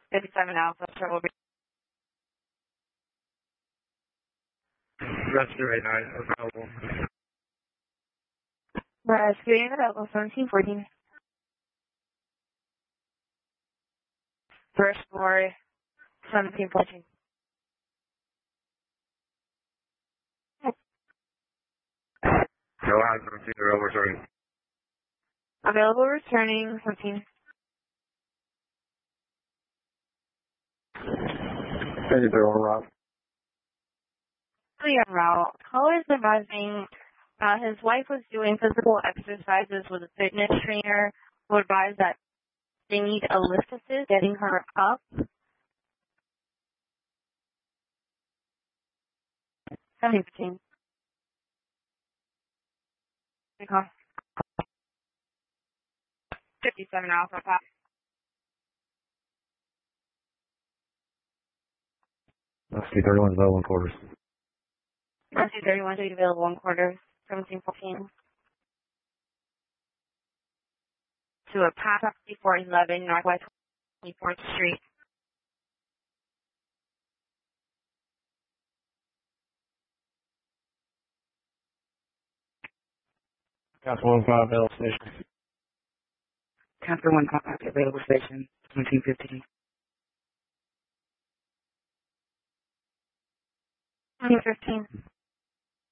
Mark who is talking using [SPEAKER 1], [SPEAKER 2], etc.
[SPEAKER 1] 57 Alpha, trouble.
[SPEAKER 2] Rescue 89, available.
[SPEAKER 1] Rescue 89 available, 1714. First floor, 1714.
[SPEAKER 2] No hands, 17, available returning.
[SPEAKER 1] Available returning, 17.
[SPEAKER 2] Thank you, on route.
[SPEAKER 1] Clear route. Caller is advising his wife was doing physical exercises with a fitness trainer who advised that they need a lift assist getting her up. 1715. Call. 57 Alpha, pass.
[SPEAKER 2] Rescue 31 available in quarters.
[SPEAKER 1] Rescue 31 to available in quarters, 1714. To a pass up 411 Northwest 24th Street.
[SPEAKER 2] Castle 15 available station.
[SPEAKER 3] Castle 15 available station, 1715.
[SPEAKER 1] 1715.